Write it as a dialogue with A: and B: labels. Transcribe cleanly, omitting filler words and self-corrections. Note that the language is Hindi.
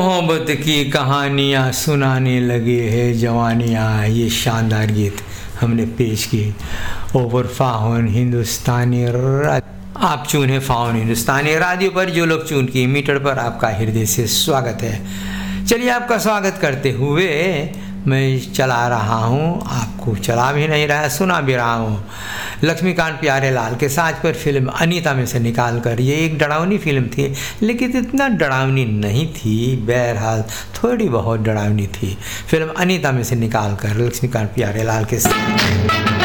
A: मोहब्बत की कहानियाँ सुनाने लगे हैं जवानियाँ, ये शानदार गीत हमने पेश किए ओवर फाउन हिंदुस्तानी आप चुने फाउन हिंदुस्तानी रेडियो पर, जो लोग चुन की मीटर पर आपका हृदय से स्वागत है। चलिए आपका स्वागत करते हुए मैं चला रहा हूँ, आपको चला भी नहीं रहा, सुना भी रहा हूँ लक्ष्मीकांत प्यारेलाल के साथ पर फिल्म अनीता में से निकाल कर। ये एक डरावनी फिल्म थी, लेकिन इतना डरावनी नहीं थी, बहरहाल थोड़ी बहुत डरावनी थी। फिल्म अनीता में से निकाल कर लक्ष्मीकांत प्यारेलाल के साथ